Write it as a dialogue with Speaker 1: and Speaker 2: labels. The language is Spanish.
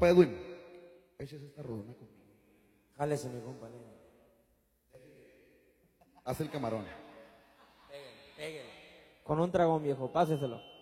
Speaker 1: Compa Edwin, échese esta rodona conmigo.
Speaker 2: Jálese, mi compa.
Speaker 1: Haz el camarón.
Speaker 2: Pégale. Con un dragón, viejo, páseselo.